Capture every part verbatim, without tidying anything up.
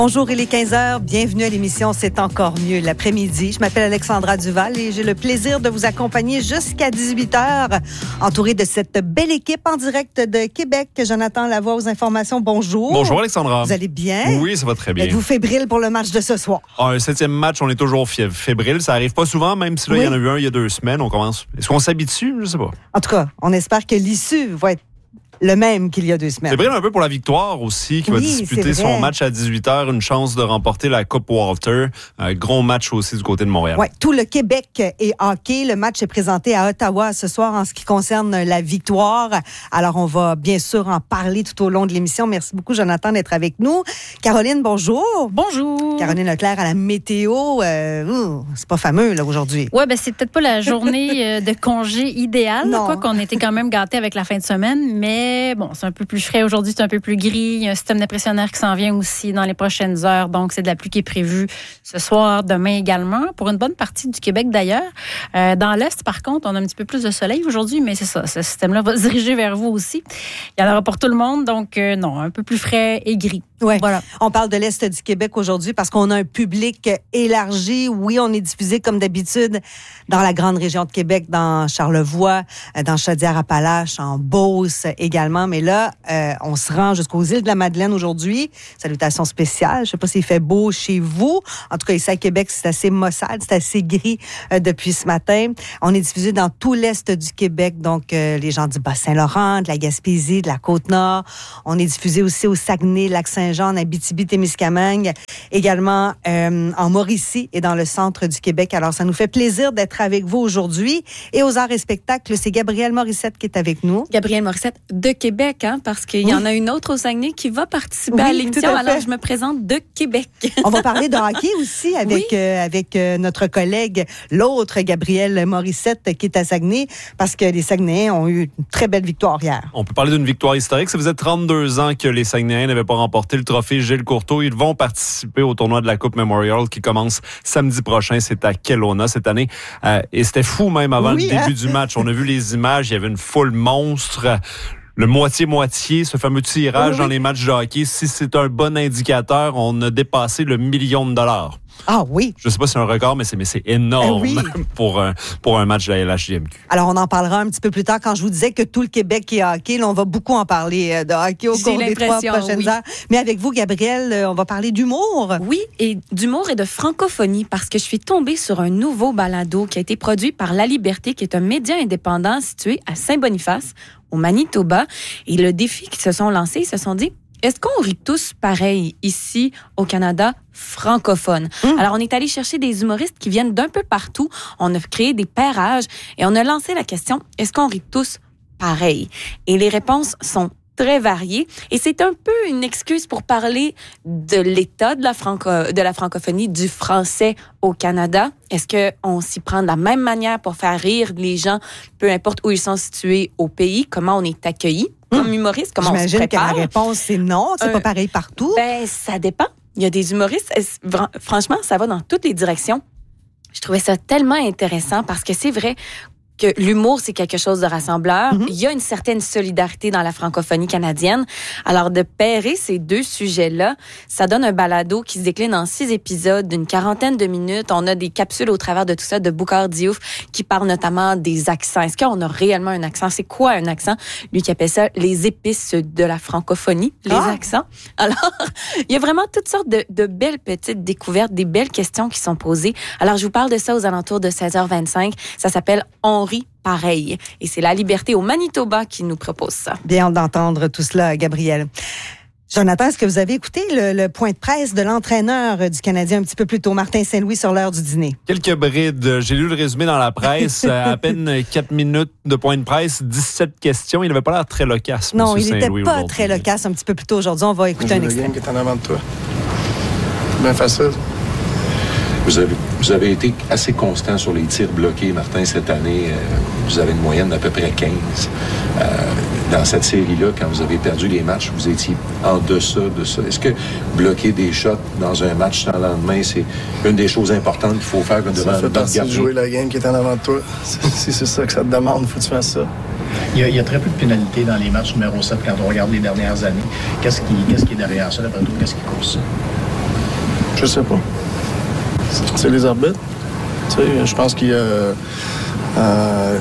Bonjour, il est quinze heures. Bienvenue à l'émission C'est encore mieux l'après-midi. Je m'appelle Alexandra Duval et j'ai le plaisir de vous accompagner jusqu'à dix-huit heures, entourée de cette belle équipe en direct de Québec. Jonathan Lavoie aux informations. Bonjour. Bonjour Alexandra. Vous allez bien? Oui, ça va très bien. Êtes-vous fébrile pour le match de ce soir? Ah, un septième match, on est toujours fébrile. Ça arrive pas souvent, même si là, oui. Il y en a eu un il y a deux semaines. On commence. Est-ce qu'on s'habitue? Je sais pas. En tout cas, on espère que l'issue va être le même qu'il y a deux semaines. Fébrile un peu pour la victoire aussi, qui oui, va disputer son match à dix-huit heures, une chance de remporter la Coupe Walter. Un gros match aussi du côté de Montréal. Oui, tout le Québec est hockey. Le match est présenté à Ottawa ce soir en ce qui concerne la victoire. Alors, on va bien sûr en parler tout au long de l'émission. Merci beaucoup, Jonathan, d'être avec nous. Caroline, bonjour. Bonjour. Caroline Leclerc à la météo. Euh, ouh, c'est pas fameux, là, aujourd'hui. Oui, ben c'est peut-être pas la journée de congé idéale, quoi qu'on était quand même gâtés avec la fin de semaine, mais bon, c'est un peu plus frais aujourd'hui, c'est un peu plus gris. Il y a un système dépressionnaire qui s'en vient aussi dans les prochaines heures. Donc, c'est de la pluie qui est prévue ce soir, demain également, pour une bonne partie du Québec d'ailleurs. Euh, dans l'Est, par contre, on a un petit peu plus de soleil aujourd'hui, mais c'est ça, ce système-là va se diriger vers vous aussi. Il y en aura pour tout le monde, donc euh, non, un peu plus frais et gris. Oui, voilà. On parle de l'Est du Québec aujourd'hui parce qu'on a un public élargi. Oui, on est diffusé comme d'habitude dans la grande région de Québec, dans Charlevoix, dans Chaudière-Appalaches, en Beauce également. Mais là, euh, on se rend jusqu'aux îles de la Madeleine aujourd'hui. Salutations spéciales. Je ne sais pas s'il fait beau chez vous. En tout cas, ici à Québec, c'est assez maussade, c'est assez gris euh, depuis ce matin. On est diffusé dans tout l'Est du Québec, donc euh, les gens du Bas-Saint-Laurent, de la Gaspésie, de la Côte-Nord. On est diffusé aussi au Saguenay, Lac-Saint-Jean, en Abitibi-Témiscamingue, également euh, en Mauricie et dans le centre du Québec. Alors, ça nous fait plaisir d'être avec vous aujourd'hui. Et aux arts et spectacles, c'est Gabrielle Morissette qui est avec nous. Gabrielle Morissette de Québec, hein, parce qu'il y oui. en a une autre au Saguenay qui va participer oui, à l'émission. À alors, je me présente de Québec. On va parler de hockey aussi avec, oui. euh, avec euh, notre collègue, l'autre Gabrielle Morissette qui est à Saguenay, parce que les Saguenayens ont eu une très belle victoire hier. On peut parler d'une victoire historique. Ça faisait trente-deux ans que les Saguenayens n'avaient pas remporté le trophée Gilles Courteau. Ils vont participer au tournoi de la Coupe Memorial qui commence samedi prochain. C'est à Kelowna cette année. Euh, et c'était fou même avant oui, le début hein? du match. On a vu les images. Il y avait une foule monstre. Le moitié-moitié, ce fameux tirage oui. dans les matchs de hockey, si c'est un bon indicateur, on a dépassé le million de dollars. Ah oui. Je ne sais pas si c'est un record, mais c'est, mais c'est énorme oui. pour, un, pour un match de la L H J M Q. Alors, on en parlera un petit peu plus tard. Quand je vous disais que tout le Québec est hockey, là, on va beaucoup en parler de hockey au J'ai cours des trois prochaines oui. heures. Mais avec vous, Gabrielle, on va parler d'humour. Oui, et d'humour et de francophonie, parce que je suis tombée sur un nouveau balado qui a été produit par La Liberté, qui est un média indépendant situé à Saint-Boniface, au Manitoba. Et le défi qu'ils se sont lancés, ils se sont dit, est-ce qu'on rit tous pareil ici au Canada francophone? Mmh. Alors, on est allé chercher des humoristes qui viennent d'un peu partout. On a créé des pairages et on a lancé la question, est-ce qu'on rit tous pareil? Et les réponses sont très variées. Et c'est un peu une excuse pour parler de l'état de la, franco- de la francophonie, du français au Canada. Est-ce qu'on s'y prend de la même manière pour faire rire les gens, peu importe où ils sont situés au pays? Comment on est accueillis comme humoriste? Comment J'imagine on se prépare? Que la réponse, c'est non. C'est euh, pas pareil partout. Ben, ça dépend. Il y a des humoristes, franchement, ça va dans toutes les directions. Je trouvais ça tellement intéressant parce que c'est vrai que l'humour, c'est quelque chose de rassembleur. Mm-hmm. Il y a une certaine solidarité dans la francophonie canadienne. Alors, de pairer ces deux sujets-là, ça donne un balado qui se décline en six épisodes d'une quarantaine de minutes. On a des capsules au travers de tout ça de Boucard Diouf qui parle notamment des accents. Est-ce qu'on a réellement un accent? C'est quoi un accent? Lui qui appelle ça les épices de la francophonie, les ah. accents. Alors, il y a vraiment toutes sortes de, de belles petites découvertes, des belles questions qui sont posées. Alors, je vous parle de ça aux alentours de seize heures vingt-cinq. Ça s'appelle « On rit pareil ». Et c'est La Liberté au Manitoba qui nous propose ça. Bien d'entendre tout cela, Gabrielle. Jonathan, est-ce que vous avez écouté le, le point de presse de l'entraîneur du Canadien un petit peu plus tôt, Martin Saint-Louis, sur l'heure du dîner? Quelques brides. J'ai lu le résumé dans la presse. À peine quatre minutes de point de presse, dix-sept questions. Il n'avait pas l'air très loquace, non, il n'était pas aujourd'hui. très loquace un petit peu plus tôt aujourd'hui. On va écouter un extrait. Le game qui est en avant de toi. Bien facile. Vous avez, vous avez été assez constant sur les tirs bloqués, Martin, cette année. Euh, vous avez une moyenne d'à peu près quinze. Euh, dans cette série-là, quand vous avez perdu les matchs, vous étiez en deçà de ça. Est-ce que bloquer des shots dans un match sans lendemain, c'est une des choses importantes qu'il faut faire devant ça fait partie de jouer la game qui est en avant de toi. Si c'est ça que ça te demande, il faut que tu fasses ça. Il y, a, il y a très peu de pénalités dans les matchs numéro sept quand on regarde les dernières années. Qu'est-ce qui, qu'est-ce qui est derrière ça, d'après toi? Qu'est-ce qui cause ça? Je sais pas. C'est les arbitres. Tu sais, je pense qu'il y a... Euh,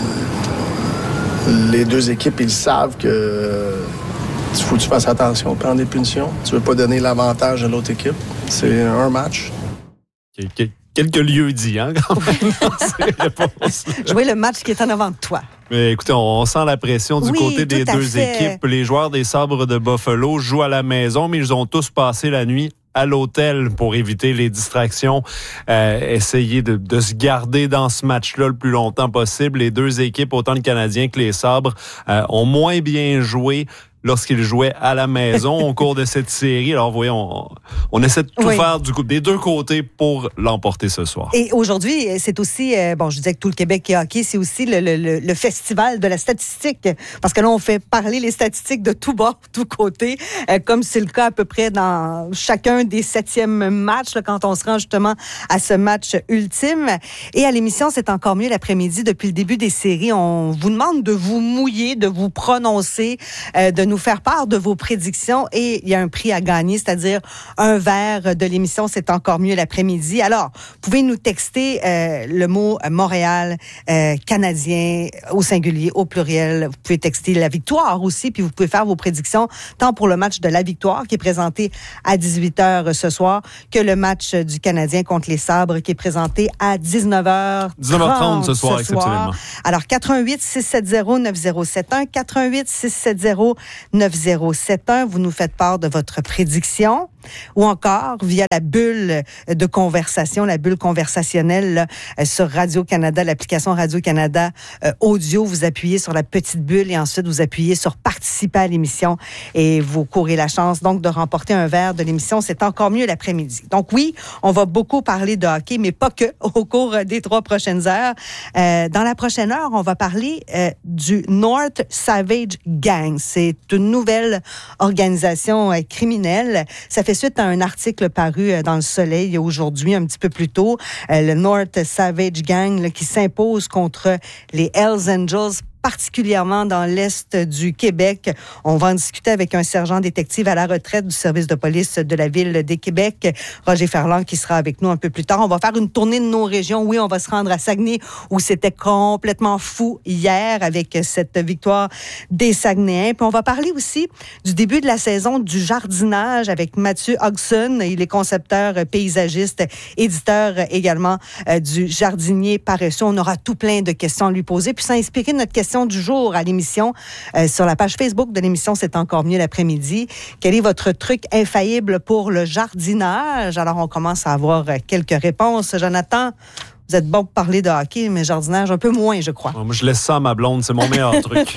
les deux équipes, ils savent que il faut que tu fasses attention, prendre des punitions. Tu veux pas donner l'avantage à l'autre équipe. C'est un match. Okay. Quelques lieux dits, hein, quand même, dans ces réponses. Jouer le match qui est en avant de toi. Mais écoutez, on sent la pression du oui, côté des deux fait. équipes. Les joueurs des Sabres de Buffalo jouent à la maison, mais ils ont tous passé la nuit à l'hôtel pour éviter les distractions, euh, essayer de, de se garder dans ce match-là le plus longtemps possible. Les deux équipes, autant le Canadien que les Sabres, euh, ont moins bien joué lorsqu'ils jouaient à la maison au cours de cette série. Alors, vous voyez, on, on essaie de tout oui. faire du coup, des deux côtés pour l'emporter ce soir. Et aujourd'hui, c'est aussi, euh, bon, je disais que tout le Québec est hockey, c'est aussi le, le, le festival de la statistique. Parce que là, on fait parler les statistiques de tous bords, de tous côtés, euh, comme c'est le cas à peu près dans chacun des septièmes matchs, là, quand on se rend justement à ce match ultime. Et à l'émission, c'est encore mieux l'après-midi. Depuis le début des séries, on vous demande de vous mouiller, de vous prononcer, euh, de nous nous faire part de vos prédictions et il y a un prix à gagner, c'est-à-dire un verre de l'émission C'est encore mieux l'après-midi. Alors, vous pouvez nous texter euh, le mot Montréal, euh, Canadien au singulier, au pluriel. Vous pouvez texter la victoire aussi, puis vous pouvez faire vos prédictions tant pour le match de la victoire qui est présenté à dix-huit heures ce soir que le match du Canadien contre les Sabres qui est présenté à dix-neuf heures trente. dix-neuf heures trente ce soir, ce soir. Exceptionnellement. Alors, quatre un huit six sept zéro neuf zéro sept un, quatre un huit six sept zéro neuf zéro sept un. Vous nous faites part de votre prédiction ou encore via la bulle de conversation, la bulle conversationnelle là, sur Radio-Canada, l'application Radio-Canada euh, audio. Vous appuyez sur la petite bulle et ensuite vous appuyez sur participer à l'émission et vous courez la chance donc de remporter un verre de l'émission C'est encore mieux l'après-midi. Donc oui, on va beaucoup parler de hockey, mais pas que au cours des trois prochaines heures. Euh, dans la prochaine heure, on va parler euh, du North Savage Gang. C'est une nouvelle organisation euh, criminelle. Ça fait suite à un article paru euh, dans Le Soleil aujourd'hui, un petit peu plus tôt. Euh, le North Savage Gang là, qui s'impose contre les Hells Angels, particulièrement dans l'Est du Québec. On va en discuter avec un sergent détective à la retraite du service de police de la Ville de Québec, Roger Ferland, qui sera avec nous un peu plus tard. On va faire une tournée de nos régions. Oui, on va se rendre à Saguenay, où c'était complètement fou hier avec cette victoire des Saguenayens. Puis on va parler aussi du début de la saison du jardinage avec Mathieu Hodgson. Il est concepteur, paysagiste, éditeur également euh, du Jardinier paresseux. On aura tout plein de questions à lui poser. Puis ça a inspiré notre question du jour à l'émission euh, sur la page Facebook de l'émission C'est encore mieux l'après-midi. Quel est votre truc infaillible pour le jardinage? Alors, on commence à avoir quelques réponses. Jonathan, vous êtes bon pour parler de hockey, mais jardinage, un peu moins, je crois. Moi, je laisse ça à ma blonde, c'est mon meilleur truc.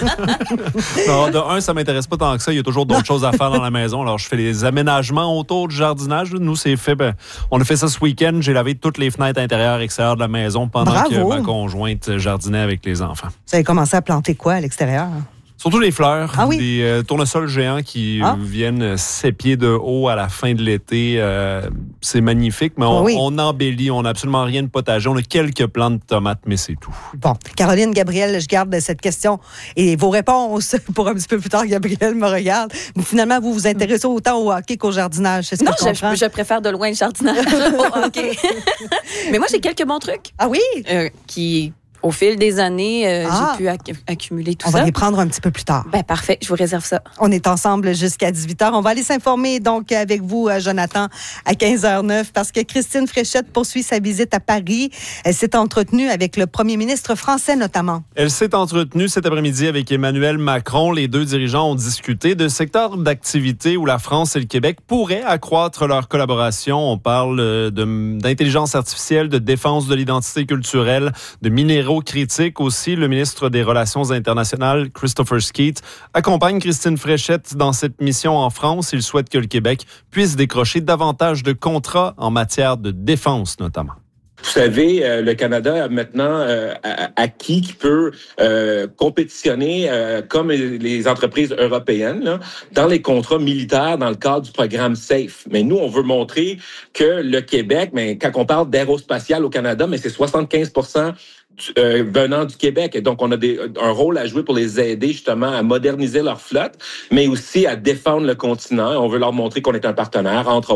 Non, de un, ça m'intéresse pas tant que ça. Il y a toujours d'autres choses à faire dans la maison. Alors, je fais les aménagements autour du jardinage. Nous, c'est fait. Ben, on a fait ça ce week-end. J'ai lavé toutes les fenêtres intérieures et extérieures de la maison pendant Bravo. que ma conjointe jardinait avec les enfants. Vous avez commencé à planter quoi à l'extérieur? Surtout les fleurs, ah oui? des euh, tournesols géants qui ah. viennent sept pieds de haut à la fin de l'été. Euh, c'est magnifique, mais on, ah oui. on embellit. On n'a absolument rien de potager. On a quelques plants de tomates, mais c'est tout. Bon, Caroline, Gabriel, je garde cette question et vos réponses pour un petit peu plus tard. Gabriel me regarde. Mais finalement, vous vous intéressez autant au hockey qu'au jardinage. C'est ce non, que je, je, je préfère de loin le jardinage au hockey. Mais moi, j'ai quelques bons trucs. Ah oui? Euh, qui... Au fil des années, euh, ah. j'ai pu acc- accumuler tout on ça. On va les prendre un petit peu plus tard. Ben parfait, je vous réserve ça. On est ensemble jusqu'à dix-huit heures. On va aller s'informer donc avec vous, Jonathan, à quinze heures neuf, parce que Christine Fréchette poursuit sa visite à Paris. Elle s'est entretenue avec le premier ministre français notamment. Elle s'est entretenue cet après-midi avec Emmanuel Macron. Les deux dirigeants ont discuté de secteurs d'activité où la France et le Québec pourraient accroître leur collaboration. On parle de, d'intelligence artificielle, de défense de l'identité culturelle, de minéraux critique aussi. Le ministre des Relations internationales, Christopher Skeet, accompagne Christine Fréchette dans cette mission en France. Il souhaite que le Québec puisse décrocher davantage de contrats en matière de défense, notamment. Vous savez, euh, le Canada a maintenant euh, acquis qui peut euh, compétitionner euh, comme les entreprises européennes là, dans les contrats militaires dans le cadre du programme SAFE. Mais nous, on veut montrer que le Québec, mais quand on parle d'aérospatial au Canada, mais c'est soixante-quinze pour cent Euh, venant du Québec. Et donc, on a des, un rôle à jouer pour les aider justement à moderniser leur flotte, mais aussi à défendre le continent. On veut leur montrer qu'on est un partenaire, entre autres.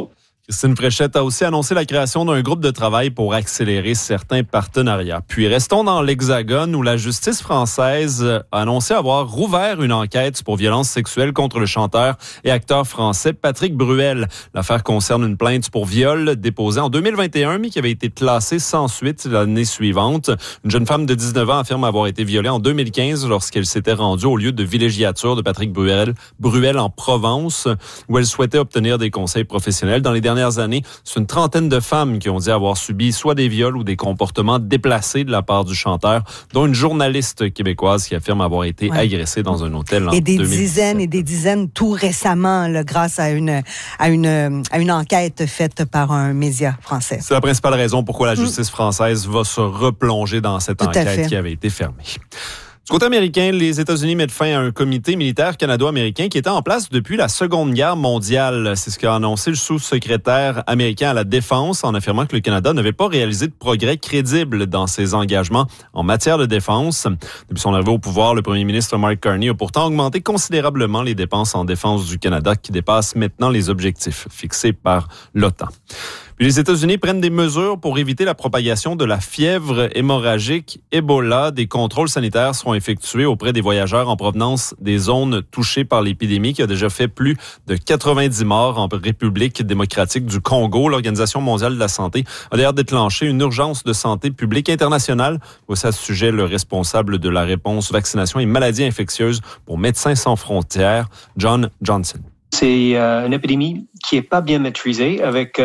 Christine Fréchette a aussi annoncé la création d'un groupe de travail pour accélérer certains partenariats. Puis restons dans l'Hexagone où la justice française a annoncé avoir rouvert une enquête pour violences sexuelles contre le chanteur et acteur français Patrick Bruel. L'affaire concerne une plainte pour viol déposée en deux mille vingt et un mais qui avait été classée sans suite l'année suivante. Une jeune femme de dix-neuf ans affirme avoir été violée en deux mille quinze lorsqu'elle s'était rendue au lieu de villégiature de Patrick Bruel, Bruel en Provence où elle souhaitait obtenir des conseils professionnels. Dans les dernières années, c'est une trentaine de femmes qui ont dit avoir subi soit des viols ou des comportements déplacés de la part du chanteur, dont une journaliste québécoise qui affirme avoir été ouais. agressée dans un hôtel en et des deux mille dix-sept. dizaines et des dizaines tout récemment, là, grâce à une à une à une enquête faite par un média français. C'est la principale raison pourquoi la justice mmh. française va se replonger dans cette tout enquête qui avait été fermée. Du côté américain, les États-Unis mettent fin à un comité militaire canado-américain qui était en place depuis la Seconde Guerre mondiale. C'est ce qu'a annoncé le sous-secrétaire américain à la Défense en affirmant que le Canada n'avait pas réalisé de progrès crédibles dans ses engagements en matière de défense. Depuis son arrivée au pouvoir, le premier ministre Mark Carney a pourtant augmenté considérablement les dépenses en défense du Canada qui dépassent maintenant les objectifs fixés par l'OTAN. Puis les États-Unis prennent des mesures pour éviter la propagation de la fièvre hémorragique Ebola. Des contrôles sanitaires seront effectués auprès des voyageurs en provenance des zones touchées par l'épidémie qui a déjà fait plus de quatre-vingt-dix morts en République démocratique du Congo. L'Organisation mondiale de la santé a d'ailleurs déclenché une urgence de santé publique internationale. Voici à ce sujet le responsable de la réponse vaccination et maladies infectieuses pour Médecins sans frontières, John Johnson. C'est euh, une épidémie qui n'est pas bien maîtrisée avec